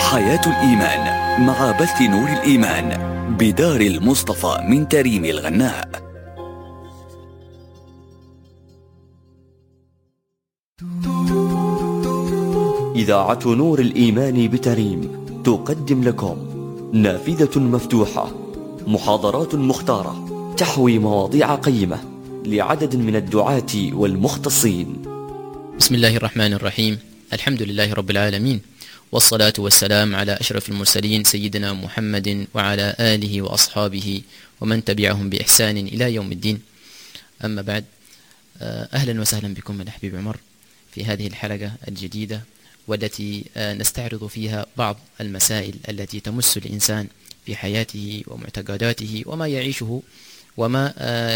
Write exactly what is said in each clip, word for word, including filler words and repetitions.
حياة الإيمان مع بث نور الإيمان بدار المصطفى من تريم الغناء. إذاعة نور الإيمان بتريم تقدم لكم نافذة مفتوحة، محاضرات مختارة تحوي مواضيع قيمة لعدد من الدعاة والمختصين. بسم الله الرحمن الرحيم، الحمد لله رب العالمين، والصلاة والسلام على أشرف المرسلين سيدنا محمد وعلى آله وأصحابه ومن تبعهم بإحسان إلى يوم الدين. أما بعد، أهلا وسهلا بكم الحبيب عمر في هذه الحلقة الجديدة، والتي نستعرض فيها بعض المسائل التي تمس الإنسان في حياته ومعتقداته وما يعيشه وما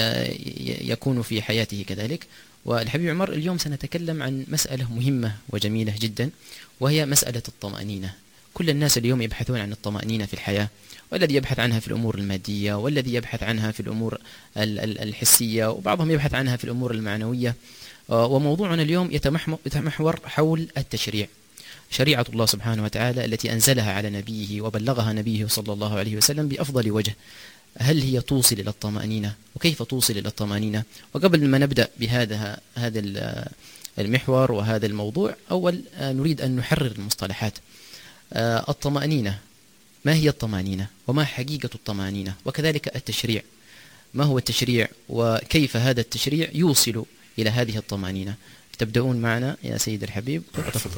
يكون في حياته كذلك. والحبيب عمر، اليوم سنتكلم عن مسألة مهمة وجميلة جدا، وهي مسألة الطمأنينة. كل الناس اليوم يبحثون عن الطمأنينة في الحياة، والذي يبحث عنها في الأمور المادية، والذي يبحث عنها في الأمور الحسية، وبعضهم يبحث عنها في الأمور المعنوية. وموضوعنا اليوم يتمحور حول التشريع، شريعة الله سبحانه وتعالى التي أنزلها على نبيه وبلغها نبيه صلى الله عليه وسلم بأفضل وجه. هل هي توصل إلى الطمأنينة؟ وكيف توصل إلى الطمأنينة؟ وقبل ما نبدأ بهذا هذا المحور وهذا الموضوع، أول نريد أن نحرر المصطلحات. الطمأنينة، ما هي الطمأنينة؟ وما حقيقة الطمأنينة؟ وكذلك التشريع، ما هو التشريع وكيف هذا التشريع يوصل إلى هذه الطمأنينة؟ تبدأون معنا يا سيد الحبيب، تفضل.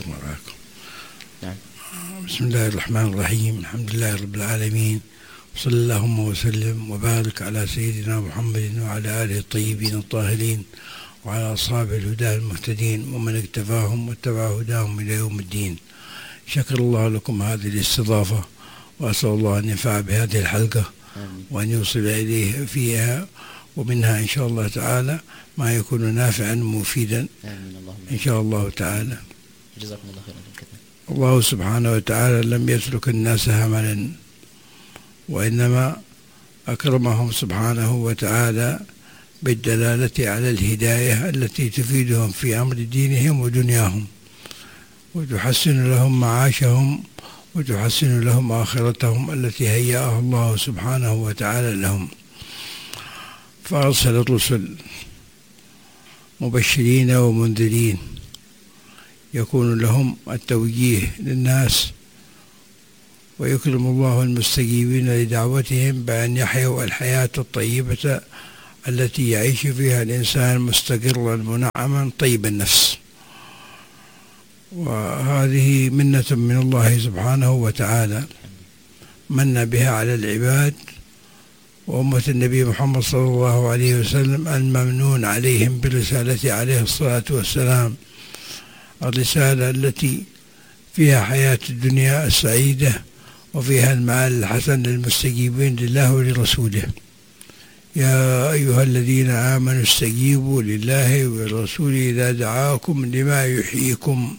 نعم. بسم الله الرحمن الرحيم، الحمد لله رب العالمين، وصلى اللهم وسلم وبارك على سيدنا محمد وعلى آله الطيبين الطاهرين وعلى أصحابه الهدى المهتدين ومن اكتفاهم واتبع هداهم إلى يوم الدين. شكر الله لكم هذه الاستضافة، وأسأل الله أن ينفع بهذه الحلقة وأن يوصل إليه فيها ومنها إن شاء الله تعالى ما يكون نافعا مفيدا إن شاء الله تعالى. جزاكم الله خيرا. الله سبحانه وتعالى لم يترك الناس هملا، وإنما أكرمهم سبحانه وتعالى بالدلالة على الهداية التي تفيدهم في أمر دينهم ودنياهم، وتحسن لهم معاشهم، وتحسن لهم آخرتهم التي هيأها الله سبحانه وتعالى لهم. فأرسل الرسل مبشرين ومنذرين يكون لهم التوجيه للناس، ويكرم الله المستجيبين لدعوتهم بأن يحيوا الحياة الطيبة التي يعيش فيها الإنسان مستقرا منعما طيب النفس. وهذه منة من الله سبحانه وتعالى من بها على العباد، وأمة النبي محمد صلى الله عليه وسلم الممنون عليهم بالرسالة عليه الصلاة والسلام، الرسالة التي فيها حياة الدنيا السعيدة وفيها المآل الحسن للمستجيبين لله ولرسوله. يا أيها الذين آمنوا استجيبوا لله والرسول إذا دعاكم لما يحييكم.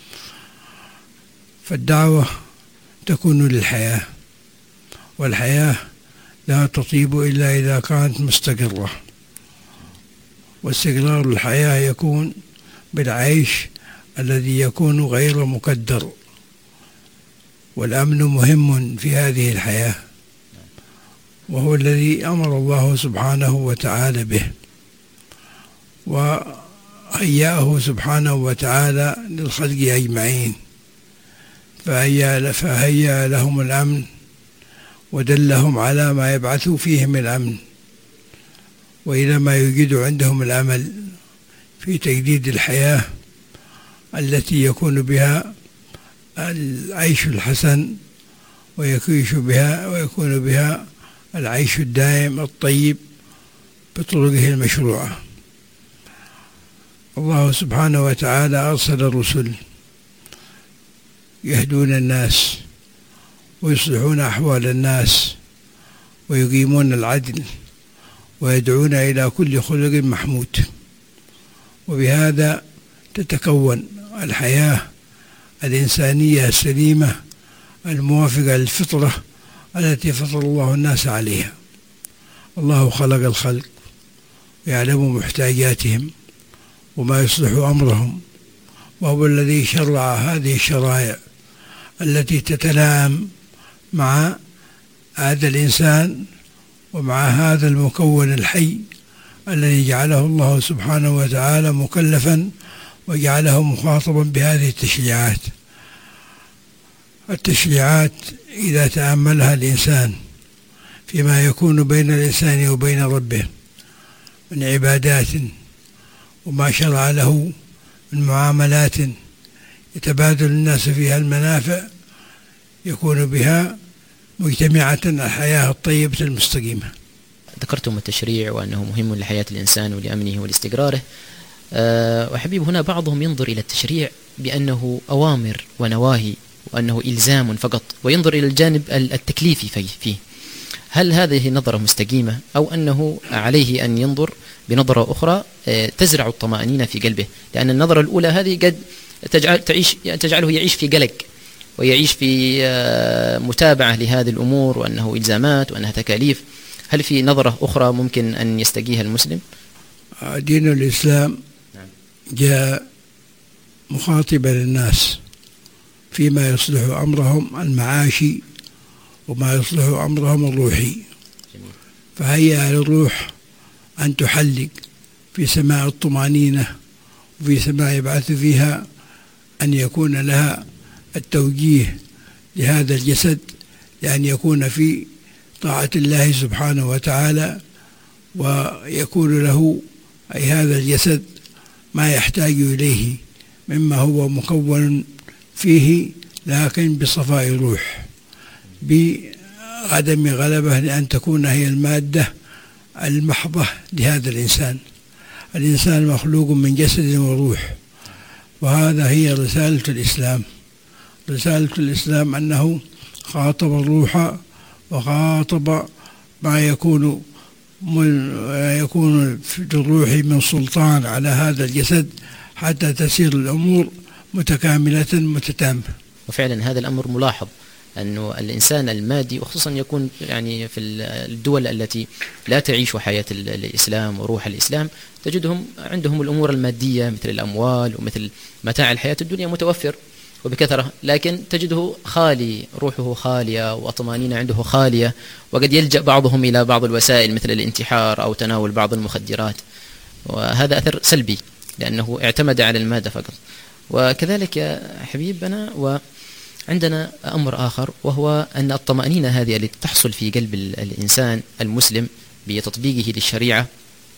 فالدعوة تكون للحياة، والحياة لا تطيب إلا إذا كانت مستقرة، واستقرار الحياة يكون بالعيش الذي يكون غير مكدر، والأمن مهم في هذه الحياة، وهو الذي أمر الله سبحانه وتعالى به، وهيأه سبحانه وتعالى للخلق أجمعين، فهيأ فهيأ لهم الأمن ودلهم على ما يبعث فيهم الأمن، وإلى ما يوجد عندهم الأمل في تجديد الحياة التي يكون بها العيش الحسن، ويعيش بها ويكون بها العيش الدائم الطيب بطرقه المشروعة. الله سبحانه وتعالى أرسل الرسل يهدون الناس ويصلحون أحوال الناس ويقيمون العدل ويدعون إلى كل خلق محمود، وبهذا تتكون الحياة الإنسانية السليمة الموافقة للفطرة التي فطر الله الناس عليها. الله خلق الخلق ويعلم محتاجاتهم وما يصلح أمرهم، وهو الذي شرع هذه الشرائع التي تتلائم مع هذا الإنسان ومع هذا المكون الحي الذي جعله الله سبحانه وتعالى مكلفا وجعله مخاطبا بهذه التشريعات. التشريعات إذا تأملها الإنسان فيما يكون بين الإنسان وبين ربه من عبادات وما شرع له من معاملات يتبادل الناس فيها المنافع، يكون بها مجتمعة الحياة الطيبة المستقيمة. ذكرتم التشريع وأنه مهم لحياة الإنسان ولأمنه ولاستقراره، أه وحبيب هنا بعضهم ينظر إلى التشريع بأنه أوامر ونواهي وأنه إلزام فقط، وينظر إلى الجانب التكليفي فيه. هل هذه نظرة مستقيمة أو أنه عليه أن ينظر بنظرة أخرى تزرع الطمأنينة في قلبه؟ لأن النظرة الأولى هذه قد تجعل تعيش تجعله يعيش في قلق ويعيش في متابعة لهذه الأمور وأنه إلزامات وأنها تكاليف. هل في نظرة أخرى ممكن أن يستقيها المسلم؟ دين الإسلام جاء مخاطبا للناس فيما يصلح أمرهم المعاشي وما يصلح أمرهم الروحي، فهيا للروح أن تحلق في سماء الطمأنينة وفي سماء يبعث فيها أن يكون لها التوجيه لهذا الجسد لأن يكون في طاعة الله سبحانه وتعالى، ويكون له أي هذا الجسد ما يحتاج إليه مما هو مكون فيه، لكن بصفاء الروح بعدم غلبة، لأن تكون هي المادة المحضة لهذا الإنسان. الإنسان مخلوق من جسد وروح، وهذا هي رسالة الإسلام. رسالة الإسلام أنه خاطب الروح وخاطب ما يكون يكون في الروح من سلطان على هذا الجسد حتى تسير الأمور متكاملة متتامة. وفعلا هذا الأمر ملاحظ، أنه الإنسان المادي وخصوصا يكون يعني في الدول التي لا تعيش حياة الإسلام وروح الإسلام، تجدهم عندهم الأمور المادية مثل الأموال ومثل متاع الحياة الدنيا متوفر وبكثرة، لكن تجده خالي، روحه خالية وطمأنينة عنده خالية، وقد يلجأ بعضهم إلى بعض الوسائل مثل الانتحار أو تناول بعض المخدرات، وهذا أثر سلبي لأنه اعتمد على المادة فقط. وكذلك يا حبيبنا وعندنا أمر آخر، وهو أن الطمأنينة هذه التي تحصل في قلب الإنسان المسلم بتطبيقه للشريعة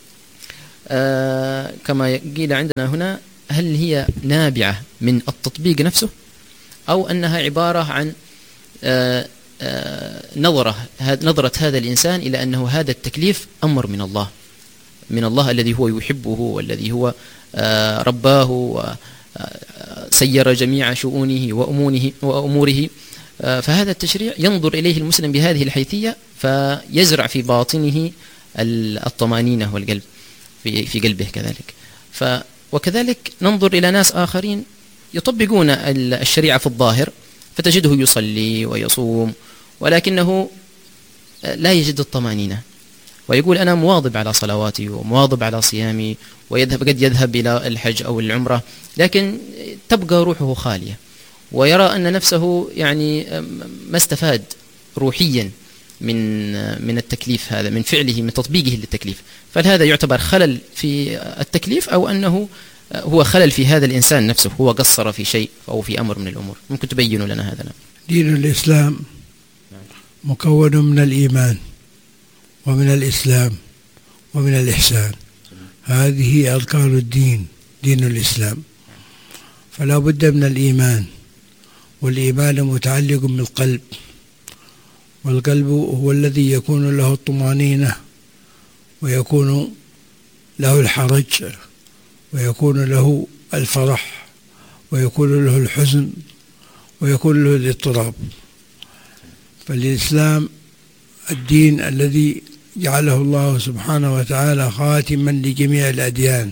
آه كما قيل عندنا هنا، هل هي نابعة من التطبيق نفسه أو أنها عبارة عن آه آه نظرة نظرة هذا الإنسان إلى أنه هذا التكليف أمر من الله من الله الذي هو يحبه والذي هو آه رباه وسير جميع شؤونه وأموره, وأموره آه فهذا التشريع ينظر إليه المسلم بهذه الحيثية فيزرع في باطنه الطمأنينة والقلب في في قلبه كذلك. ف وكذلك ننظر إلى ناس آخرين يطبقون الشريعة في الظاهر، فتجده يصلي ويصوم ولكنه لا يجد الطمأنينة، ويقول أنا مواظب على صلواتي ومواظب على صيامي، ويذهب قد يذهب إلى الحج أو العمرة، لكن تبقى روحه خالية، ويرى أن نفسه يعني ما استفاد روحيا من من التكليف هذا، من فعله من تطبيقه للتكليف. فهذا يعتبر خلل في التكليف أو أنه هو خلل في هذا الإنسان نفسه، هو قصر في شيء أو في أمر من الأمور؟ ممكن تبينوا لنا هذا؟ دين الإسلام مكون من الإيمان ومن الإسلام ومن الإحسان، هذه أركان الدين، دين الإسلام. فلا بد من الإيمان، والإيمان متعلق بالقلب، والقلب هو الذي يكون له الطمأنينة ويكون له الحرج ويكون له الفرح ويكون له الحزن ويكون له الاضطراب. فالإسلام الدين الذي جعله الله سبحانه وتعالى خاتما لجميع الأديان،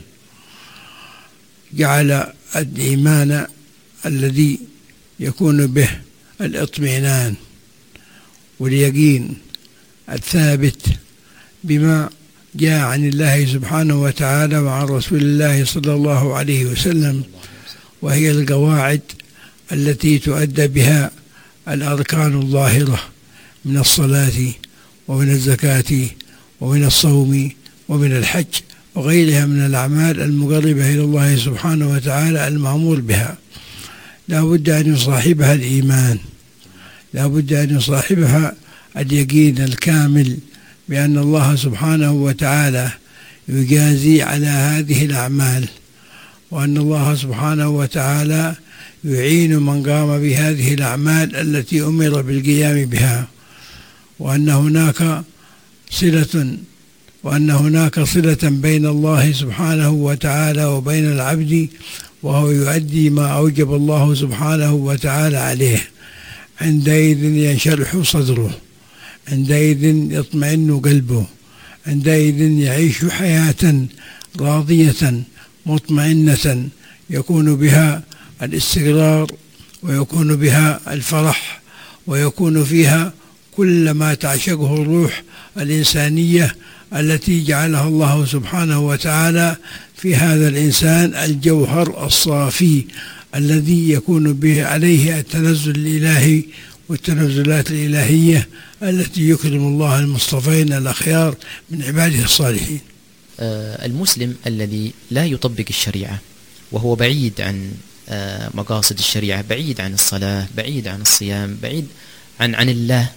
جعل الإيمان الذي يكون به الاطمئنان واليقين الثابت بما جاء عن الله سبحانه وتعالى وعن رسول الله صلى الله عليه وسلم، وهي القواعد التي تؤدى بها الأركان الظاهرة من الصلاة ومن الزكاة ومن الصوم ومن الحج وغيرها من الأعمال المقربة إلى الله سبحانه وتعالى المأمور بها، لا بد أن يصاحبها الإيمان، لا بد أن يصاحبها اليقين الكامل بأن الله سبحانه وتعالى يجازي على هذه الأعمال، وأن الله سبحانه وتعالى يعين من قام بهذه الأعمال التي أمر بالقيام بها، وأن هناك صلة وأن هناك صلة بين الله سبحانه وتعالى وبين العبد، وهو يؤدي ما أوجب الله سبحانه وتعالى عليه. عندئذ ينشرح صدره، عندئذ يطمئن قلبه، عندئذ يعيش حياة راضية مطمئنة يكون بها الاستقرار ويكون بها الفرح ويكون فيها كل ما تعشقه الروح الإنسانية التي جعلها الله سبحانه وتعالى في هذا الإنسان الجوهر الصافي الذي يكون به عليه التنزل الإلهي والتنزلات الإلهية التي يكرم الله المصطفين الأخيار من عباده الصالحين. المسلم الذي لا يطبق الشريعة وهو بعيد عن مقاصد الشريعة، بعيد عن الصلاة، بعيد عن الصيام، بعيد عن عن الله،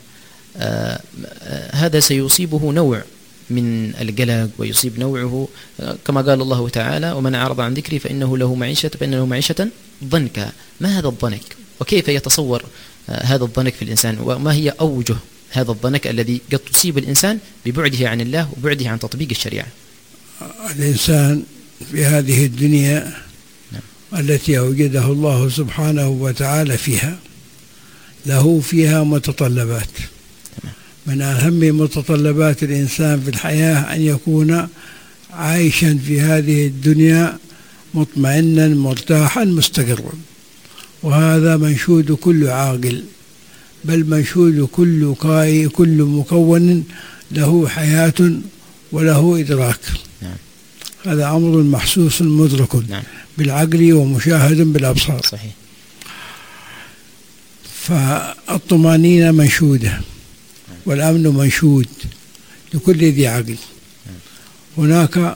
هذا سيصيبه نوع من القلق ويصيب نوعه كما قال الله تعالى: ومن أعرض عن ذكري فإنه له معيشة فإن له معيشة ضنكا. ما هذا الضنك وكيف يتصور هذا الضنك في الإنسان، وما هي أوجه هذا الضنك الذي قد تصيب الإنسان ببعده عن الله وبعده عن تطبيق الشريعة؟ الإنسان في هذه الدنيا نعم. التي أوجده الله سبحانه وتعالى فيها له فيها متطلبات، من أهم متطلبات الإنسان في الحياة أن يكون عايشا في هذه الدنيا مطمئنا مرتاحا مستقرا، وهذا منشود كل عاقل، بل منشود كل كاي كل مكون له حياة وله إدراك. نعم. هذا أمر محسوس مدرك نعم. بالعقل ومشاهد بالأبصار. صحيح. فالطمأنينة منشودة والأمن منشود لكل ذي عقل. هناك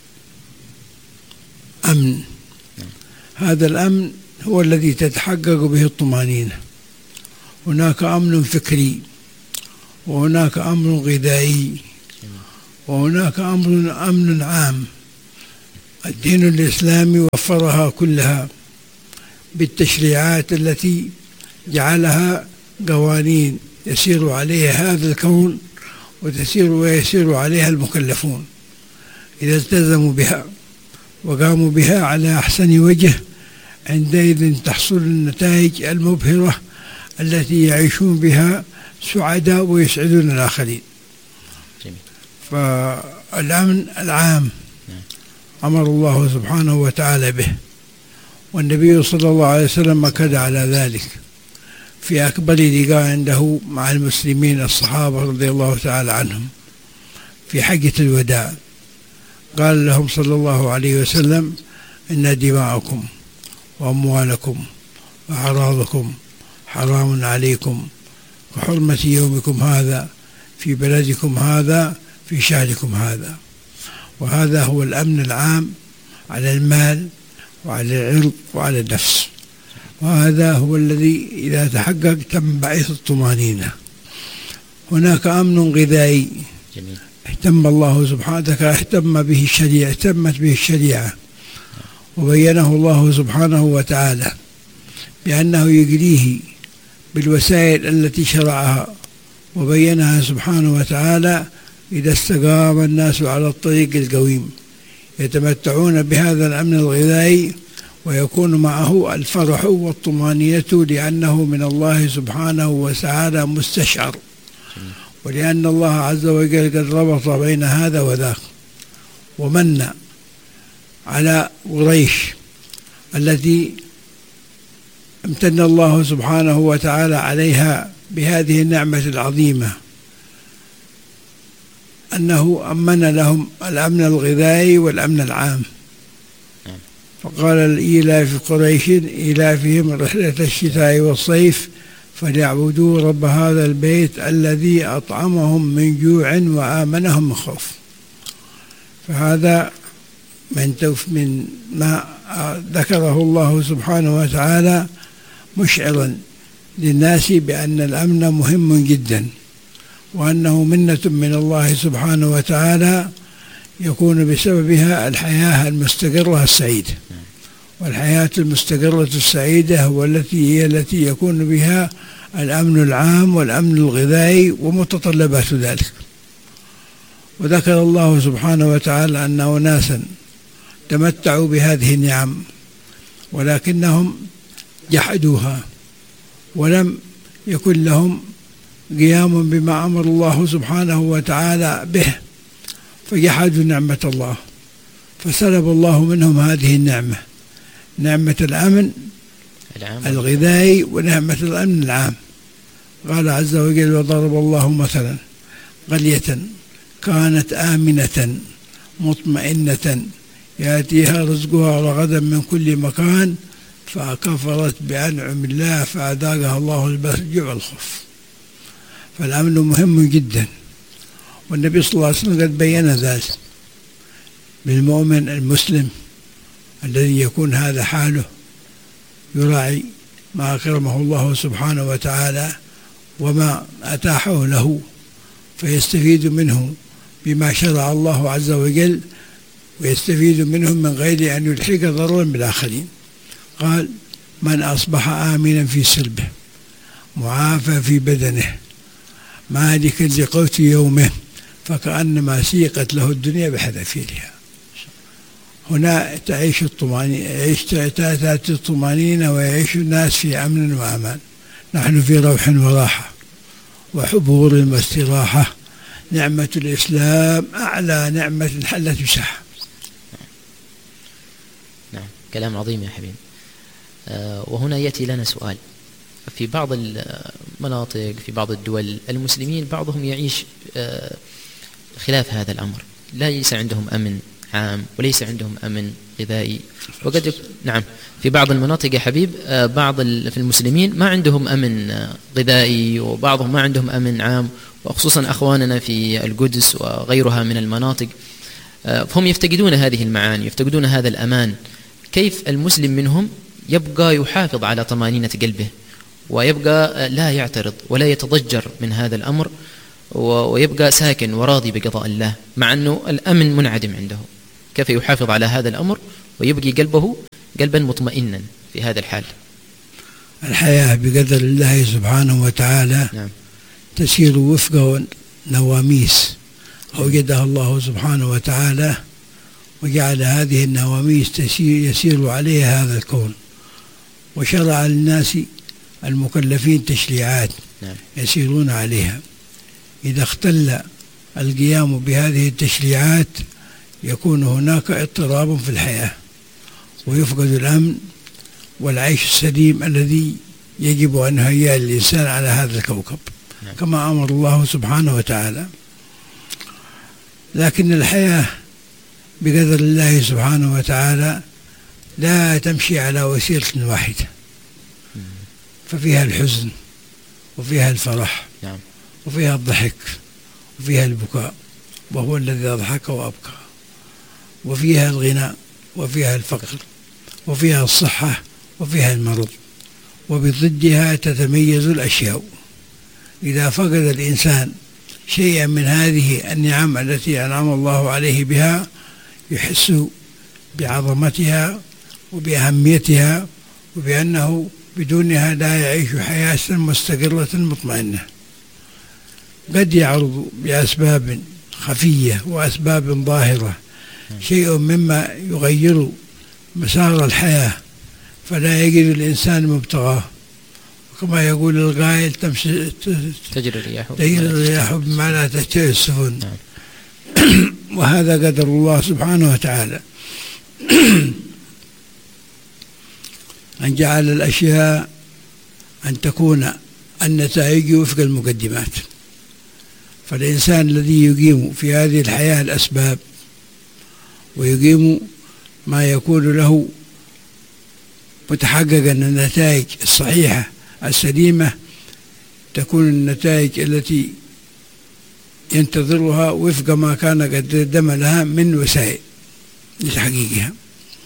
أمن، هذا الأمن هو الذي تتحقق به الطمأنينة. هناك أمن فكري، وهناك أمن غذائي، وهناك أمر أمن عام. الدين الإسلامي وفرها كلها بالتشريعات التي جعلها قوانين يسير عليها هذا الكون وتسير ويسير عليها المكلفون إذا التزموا بها وقاموا بها على أحسن وجه، عندئذ تحصل النتائج المبهرة التي يعيشون بها سعداء ويسعدون الآخرين. فالأمن العام أمر الله سبحانه وتعالى به، والنبي صلى الله عليه وسلم أكد على ذلك في أكبر لقاء عنده مع المسلمين الصحابة رضي الله تعالى عنهم في حجة الوداع. قال لهم صلى الله عليه وسلم: إن دماءكم وأموالكم وأعراضكم حرام عليكم كحرمة يومكم هذا في بلدكم هذا في شهركم هذا. وهذا هو الأمن العام على المال وعلى العرض وعلى النفس، وهذا هو الذي إذا تحقق تم بعث الطمأنينة. هناك أمن غذائي جميل. اهتم الله سبحانه وتعالى اهتم به الشريعة اهتمت به الشريعة، وبينه الله سبحانه وتعالى بأنه يجريه بالوسائل التي شرعها، وبينها سبحانه وتعالى إذا استقام الناس على الطريق القويم يتمتعون بهذا الأمن الغذائي، ويكون معه الفرح والطمأنينة لأنه من الله سبحانه وتعالى مستشعر، ولأن الله عز وجل قد ربط بين هذا وذاك. ومن على قريش التي امتن الله سبحانه وتعالى عليها بهذه النعمة العظيمة أنه أمن لهم الأمن الغذائي والأمن العام. فقال الإيلاف قريش إيلافهم رحلة الشتاء والصيف فليعبدوا رب هذا البيت الذي أطعمهم من جوع وآمنهم من خوف. فهذا من من ما ذكره الله سبحانه وتعالى مشعرا للناس بأن الأمن مهم جدا، وأنه منة من الله سبحانه وتعالى يكون بسببها الحياة المستقرة السعيدة. والحياة المستقرة السعيدة هو التي هي التي يكون بها الأمن العام والأمن الغذائي ومتطلبات ذلك. وذكر الله سبحانه وتعالى أن أناسا تمتعوا بهذه النعم ولكنهم جحدوها ولم يكن لهم قيام بما أمر الله سبحانه وتعالى به، فجحدوا نعمة الله فسلب الله منهم هذه النعمة، نعمة الأمن الغذائي ونعمة الأمن العام. قال عز وجل: وضرب الله مثلا قرية كانت آمنة مطمئنة يأتيها رزقها رغدا من كل مكان فكفرت بأنعم الله فأذاقها الله لباس الجوع والخوف. فالأمن مهم جدا، والنبي صلى الله عليه وسلم قد بين ذلك بالمؤمن المسلم الذي يكون هذا حاله، يراعي ما أكرمه الله سبحانه وتعالى وما أتاحه له فيستفيد منه بما شرع الله عز وجل، ويستفيد منهم من غير أن يلحق ضررا بالآخرين. قال: من أصبح آمنا في سلبه معافى في بدنه مالكا لقوت يومه فكأنما سيقت له الدنيا بحذافيرها. هنا تعيش الطمأنينة، يعيش تأتي الطمأنينة ويعيش الناس في أمن وأمان. نحن في روح وراحة وحبور واستراحة. نعمة الإسلام أعلى نعمة حلت بساحة. نعم، كلام عظيم يا حبيبي. آه وهنا يأتي لنا سؤال. في بعض المناطق في بعض الدول المسلمين بعضهم يعيش آه خلاف هذا الأمر، ليس عندهم أمن عام وليس عندهم أمن غذائي. وقد يك... نعم في بعض المناطق يا حبيب آه بعض في المسلمين ما عندهم أمن آه غذائي، وبعضهم ما عندهم أمن عام، وخصوصا أخواننا في القدس وغيرها من المناطق آه فهم يفتقدون هذه المعاني، يفتقدون هذا الأمان. كيف المسلم منهم يبقى يحافظ على طمأنينة قلبه ويبقى لا يعترض ولا يتضجر من هذا الأمر ويبقى ساكن وراضي بقضاء الله مع أنه الأمن منعدم عنده؟ كيف يحافظ على هذا الأمر ويبقي قلبه قلبا مطمئنا في هذا الحال؟ الحياة بقدر الله سبحانه وتعالى نعم. تسير وفق نواميس أوجدها الله سبحانه وتعالى، وجعل هذه النواميس تسير يسير عليها هذا الكون، وشرع للناس المكلفين تشريعات نعم. يسيرون عليها. إذا اختل القيام بهذه التشريعات يكون هناك اضطراب في الحياة، ويفقد الأمن والعيش السليم الذي يجب أن يهيئ الإنسان على هذا الكوكب نعم. كما أمر الله سبحانه وتعالى. لكن الحياة بقدر الله سبحانه وتعالى لا تمشي على وسيلة واحدة، ففيها الحزن وفيها الفرح نعم. وفيها الضحك وفيها البكاء وهو الذي أضحك وأبكى، وفيها الغنى وفيها الفقر، وفيها الصحة وفيها المرض، وبضدها تتميز الأشياء. إذا فقد الإنسان شيئا من هذه النعم التي أنعم الله عليه بها يحس بعظمتها وبأهميتها، وبأنه بدونها لا يعيش حياة مستقرة مطمئنة. قد يعرض بأسباب خفية وأسباب ظاهرة شيء مما يغير مسار الحياة فلا يجد الإنسان مبتغاه، كما يقول القائل تمشي تجري الرياح تجري الرياح بما لا تشتهي السفن نعم. وهذا قدر الله سبحانه وتعالى أن جعل الأشياء أن تكون النتائج وفق المقدمات. فالإنسان الذي يقيم في هذه الحياة الأسباب ويقيم ما يكون له متحققا النتائج الصحيحة السليمة تكون النتائج التي ينتظرها وفق ما كان قد قدم لها من وسائل لتحقيقها.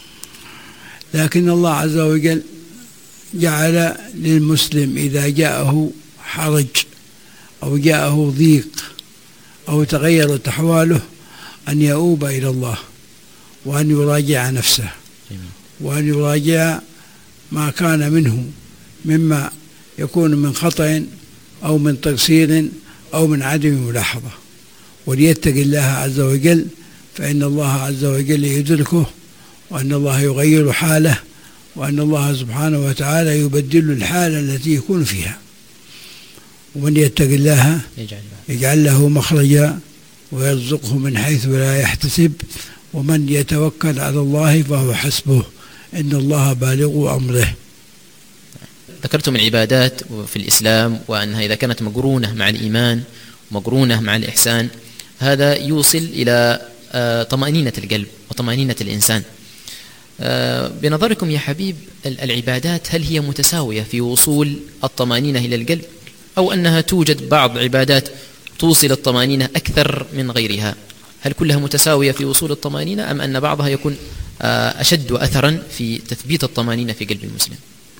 لكن الله عز وجل جعل للمسلم إذا جاءه حرج أو جاءه ضيق أو تغيرت أحواله أن يؤوب إلى الله، وأن يراجع نفسه، وأن يراجع ما كان منه مما يكون من خطأ أو من تقصير أو من عدم ملاحظة، وليتق الله عز وجل، فإن الله عز وجل يدركه، وأن الله يغير حاله، وأن الله سبحانه وتعالى يبدل الحالة التي يكون فيها. ومن يتق الله يجعل له مخرجا ويرزقه من حيث لا يحتسب، ومن يتوكل على الله فهو حسبه، إن الله بالغ أمره. ذكرتم العبادات في الإسلام وأنها إذا كانت مقرونة مع الإيمان ومقرونة مع الإحسان هذا يوصل إلى طمأنينة القلب وطمأنينة الإنسان. بنظركم يا حبيب، العبادات هل هي متساوية في وصول الطمأنينة إلى القلب، أو أنها توجد بعض عبادات توصل الطمأنينة أكثر من غيرها؟ هل كلها متساوية في وصول الطمأنينة، أم أن بعضها يكون أشد أثرا في تثبيت الطمأنينة في قلب المسلم؟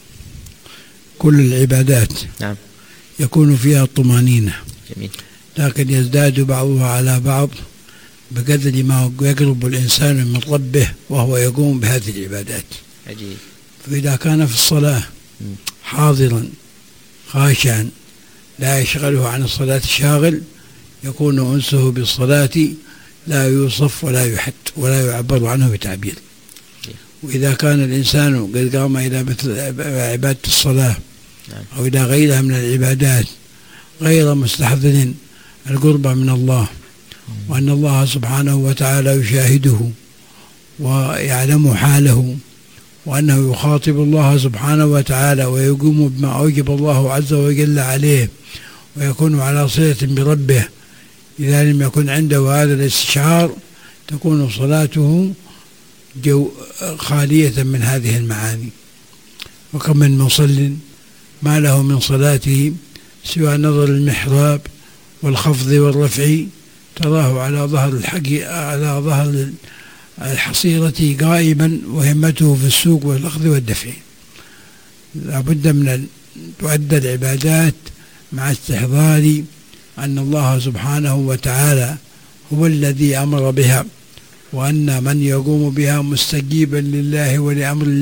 كل العبادات نعم يكون فيها الطمأنينة، جميل، لكن يزداد بعضها على بعض بقدر ما يقرب الإنسان من ربه وهو يقوم بهذه العبادات. عجيب. فإذا كان في الصلاة حاضرا خاشعا لا يشغله عن الصلاة شاغل، يكون أنسه بالصلاة لا يوصف ولا يحد ولا يعبر عنه بتعبير. وإذا كان الإنسان قد قام إلى مثل عبادة الصلاة أو إلى غيرها من العبادات غير مستحضر القرب من الله، وأن الله سبحانه وتعالى يشاهده ويعلم حاله، وأنه يخاطب الله سبحانه وتعالى ويقوم بما أوجب الله عز وجل عليه، ويكون على صلة بربه، إذا لم يكن عنده هذا الاستشعار تكون صلاته جو خالية من هذه المعاني. وكم من مصل ما له من صلاته سوى نظر المحراب والخفض والرفع، تراه على ظهر الحق على ظهر الحصيرة قائما وهمته في السوق والأخذ والدفع. لابد من أن تؤدى العبادات مع استحضار أن الله سبحانه وتعالى هو الذي أمر بها، وأن من يقوم بها مستجيبا لله ولأمر الله